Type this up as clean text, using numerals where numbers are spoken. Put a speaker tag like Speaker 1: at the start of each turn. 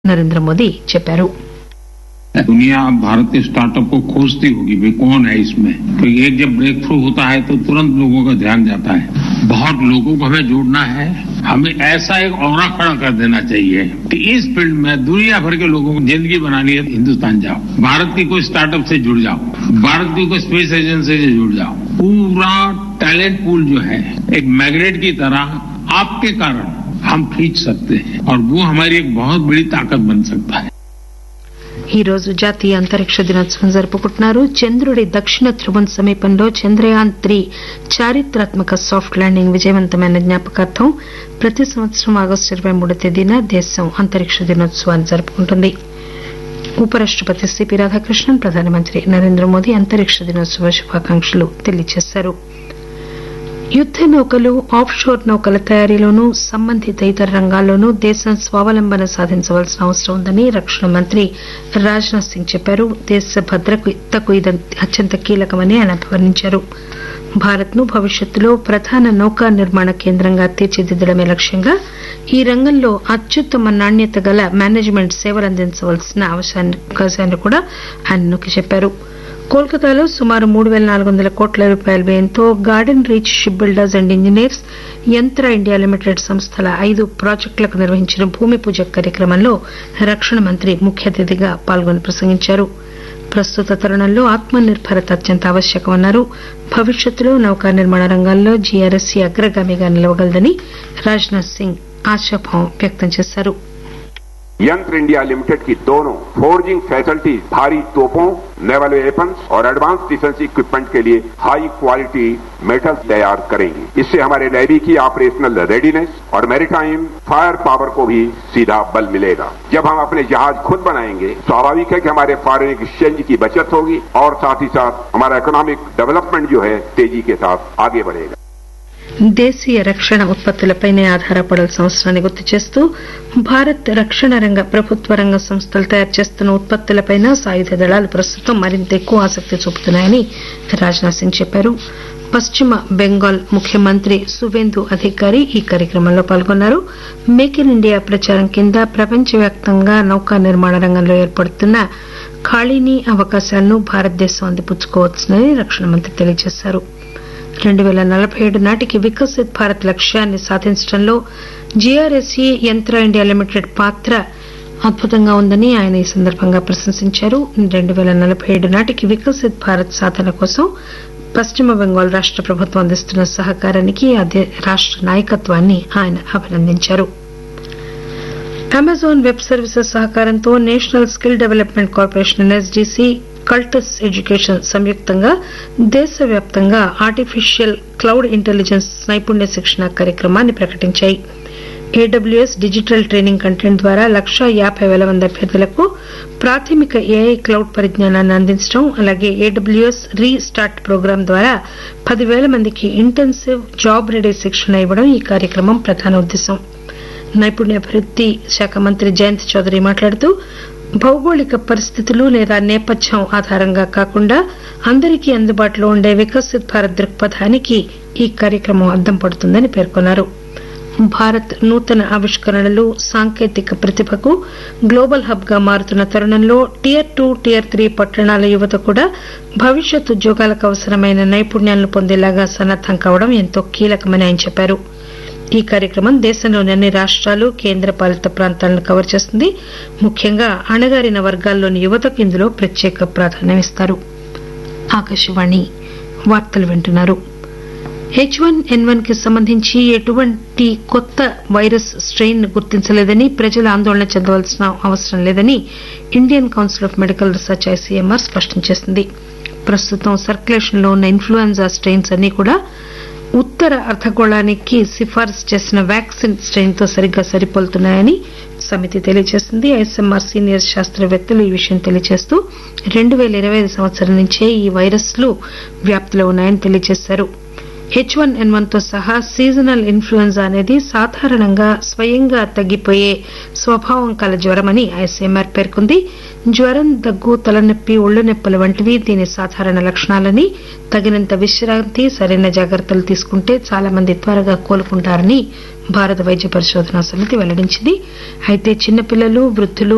Speaker 1: నరేంద్ర మోదీ చెప్పారు.
Speaker 2: दुनिया अब भारतीय स्टार्टअप को खोजती होगी भाई कौन है इसमें, क्योंकि एक जब ब्रेक थ्रू होता है तो तुरंत लोगों का ध्यान जाता है. बहुत लोगों को हमें जोड़ना है. हमें ऐसा एक औरा खड़ा कर देना चाहिए कि इस फील्ड में दुनिया भर के लोगों को जिंदगी बनानी है. हिंदुस्तान जाओ, भारत की कोई स्टार्टअप से जुड़ जाओ, भारत की कोई स्पेस एजेंसी से जुड़ जाओ. पूरा टैलेंट पूल जो है एक मैग्नेट की तरह आपके कारण हम खींच सकते हैं और वो हमारी एक बहुत बड़ी ताकत बन सकता है.
Speaker 1: ఈ రోజు జాతీయ అంతరిక్ష దినోత్సవం జరుపుకుంటున్నారు. చంద్రుడి దక్షిణ ధ్రువం సమీపంలో చంద్రయాన్-3 చారిత్రాత్మక సాఫ్ట్ ల్యాండింగ్ విజయవంతమైన జ్ఞాపకార్థం ప్రతి సంవత్సరం ఆగస్టు 23వ తేదీన దేశం అంతరిక్ష దినోత్సవాన్ని జరుపుకుంటుంది. ఉపరాష్టపతి సిపి రాధాకృష్ణన్, ప్రధానమంత్రి నరేంద్ర మోదీ అంతరిక్ష దినోత్సవ శుభాకాంక్షలు తెలియజేశారు. యుద్ద నౌకలు, ఆఫ్ షోర్ నౌకల తయారీలోనూ సంబంధిత ఇతర రంగాల్లోనూ దేశం స్వావలంబన సాధించవలసిన అవసరం ఉందని రక్షణ మంత్రి రాజ్ నాథ్ సింగ్ చెప్పారు. దేశ భద్రతకు ఇది అత్యంత కీలకమని ఆయన అభివర్ణించారు. భారత్ ను భవిష్యత్తులో ప్రధాన నౌకా నిర్మాణ కేంద్రంగా తీర్చిదిద్దడమే లక్ష్యంగా ఈ రంగంలో అత్యుత్తమ నాణ్యత గల మేనేజ్మెంట్ సేవలు అందించవలసిన అవకాశాన్ని కూడా ఆయన నొక్కి చెప్పారు. కోల్కతాలో సుమారు 3,400 కోట్ల రూపాయల వ్యయంతో garden reach ship builders and engineers, యంత్ర ఇండియా లిమిటెడ్ సంస్థల 5 ప్రాజెక్టులకు నిర్వహించిన భూమి పూజ కార్యక్రమంలో రక్షణ మంత్రి ముఖ్య అతిథిగా పాల్గొని ప్రసంగించారు. ప్రస్తుత తరుణంలో ఆత్మ నిర్భరత అత్యంత ఆవశ్యకమన్నారు. భవిష్యత్తులో నౌకా నిర్మాణ రంగాల్లో జీఆర్ఎస్సీ అగ్రగామిగా నిలవగలదని రాజ్ నాథ్ సింగ్ ఆశాభావం వ్యక్తం చేశారు.
Speaker 3: यंत्र इंडिया लिमिटेड की दोनों फोर्जिंग फैसिलिटीज भारी तोपों, नेवल वेपन्स और एडवांस डिफेंस इक्विपमेंट के लिए हाई क्वालिटी मेटल्स तैयार करेंगी. इससे हमारे नेवी की ऑपरेशनल रेडीनेस और मैरीटाइम फायर पावर को भी सीधा बल मिलेगा. जब हम अपने जहाज खुद बनाएंगे, स्वाभाविक है कि हमारे फॉरेन एक्सचेंज की बचत होगी और साथ ही साथ हमारा इकोनॉमिक डेवलपमेंट जो है तेजी के साथ आगे बढ़ेगा.
Speaker 1: దేశీయ రక్షణ ఉత్పత్తులపైనే ఆధారపడాల్సిన అవసరాన్ని గుర్తు చేస్తూ భారత్ రక్షణ రంగ ప్రభుత్వ రంగ సంస్థలు తయారు చేస్తున్న ఉత్పత్తులపై సాయుధ దళాలు ప్రస్తుతం మరింత ఎక్కువ ఆసక్తి చూపుతున్నాయని రాజ్ నాథ్ సింగ్ చెప్పారు. పశ్చిమ బెంగాల్ ముఖ్యమంత్రి సువేందు అధికారి ఈ కార్యక్రమంలో పాల్గొన్నారు. మేక్ ఇన్ ఇండియా ప్రచారం కింద ప్రపంచవ్యాప్తంగా నౌకా నిర్మాణ రంగంలో ఏర్పడుతున్న ఖాళీని, అవకాశాలను భారతదేశం అందిపుచ్చుకోవచ్చునని రక్షణ మంత్రి తెలియజేశారు. 2047 నాటికి వికసిత్ భారత్ లక్ష్యాన్ని సాధించడంలో జీఆర్ఎస్సీ, యంత్ర ఇండియా లిమిటెడ్ పాత్ర అద్భుతంగా ఉందని ఆయన ఈ సందర్భంగా ప్రశంసించారు. 2047 నాటికి వికసిత్ భారత్ సాధన కోసం పశ్చిమ బెంగాల్ రాష్ట ప్రభుత్వం అందిస్తున్న సహకారానికి అదే రాష్ట నాయకత్వాన్ని ఆయన అభినందించారు. అమెజాన్ వెబ్ సర్వీసెస్ సహకారంతో national skill development corporation ఎన్ఎస్డీసీ, Cultus education సంయుక్తంగా దేశవ్యాప్తంగా ఆర్టిఫిషియల్ క్లౌడ్ ఇంటెలిజెన్స్ నైపుణ్య శిక్షణ కార్యక్రమాన్ని ప్రకటించాయి. ఏడబ్ల్యూఎస్ డిజిటల్ ట్రైనింగ్ కంటెంట్ ద్వారా 150,000 మంది అభ్యర్థులకు ప్రాథమిక ఏఐ క్లౌడ్ పరిజ్ఞానాన్ని అందించడం, అలాగే ఏడబ్ల్యూఎస్ రీస్టార్ట్ ప్రోగ్రాం ద్వారా 10,000 మందికి ఇంటెన్సివ్ జాబ్ రెడీ శిక్షణ ఇవ్వడం ఈ కార్యక్రమం ప్రధాన ఉద్దేశం. నైపుణ్యాభివృద్ది శాఖ మంత్రి జయంత్ చౌదరి మాట్లాడుతూ భౌగోళిక పరిస్థితులు లేదా నేపథ్యం ఆధారంగా కాకుండా అందరికీ అందుబాటులో ఉండే వికసిత్ భారత్ దృక్పథానికి ఈ కార్యక్రమం అద్దం పడుతుందని పేర్కొన్నారు. భారత్ నూతన ఆవిష్కరణలు, సాంకేతిక ప్రతిభకు గ్లోబల్ హబ్ గా మారుతున్న తరుణంలో టియర్ 2, టియర్ 3 పట్టణాల యువత కూడా భవిష్యత్ ఉద్యోగాలకు అవసరమైన నైపుణ్యాలను పొందేలాగా సన్నద్దం కావడం ఎంతో కీలకమని ఆయన చెప్పారు. ఈ కార్యక్రమం దేశంలోని అన్ని రాష్టాలు, కేంద్ర పాలిత ప్రాంతాలను కవర్ చేస్తుంది. ముఖ్యంగా అణగారిన వర్గాల్లోని యువతకు ఇందులో ప్రత్యేక ప్రాధాన్యమిస్తారు. ఆకాశవాణి వార్తలు వింటున్నారు. H1N1 కి సంబంధించి ఎటువంటి కొత్త వైరస్ స్ట్రెయిన్ గుర్తించలేదని, ప్రజలు ఆందోళన చెందవలసిన అవసరం లేదని Indian council of medical research ICMR స్పష్టం చేసింది. ప్రస్తుతం సర్క్యులేషన్ లో ఉన్న ఇన్ఫ్లుయెంజా స్ట్రెయిన్స్ అన్ని కూడా ఉత్తర అర్ధగోళానికి సిఫారసు చేసిన వ్యాక్సిన్ స్ట్రెయిన్ తో సరిగ్గా సరిపోలుతున్నాయని సమితి తెలియజేసింది. ఐసీఎంఆర్ సీనియర్ శాస్త్రవేత్తలు ఈ విషయం తెలియజేస్తూ 2025 సంవత్సరం నుంచే ఈ వైరస్లు వ్యాప్తిలో ఉన్నాయని తెలియజేశారు. H1N1 తో సహా సీజనల్ ఇన్ఫ్లుయెంజా అనేది సాధారణంగా స్వయంగా తగ్గిపోయే స్వభావం కల జ్వరమని ఐసీఎంఆర్ పేర్కొంది. జ్వరం, దగ్గు, తలనొప్పి, ఒళ్లు నొప్పులు వంటివి దీని సాధారణ లక్షణాలని, తగినంత విశ్రాంతి, సరైన జాగ్రత్తలు తీసుకుంటే చాలా మంది త్వరగా కోలుకుంటారని భారత వైద్య పరిశోధనా సమితి వెల్లడించింది. అయితే చిన్నపిల్లలు, వృద్ధులు,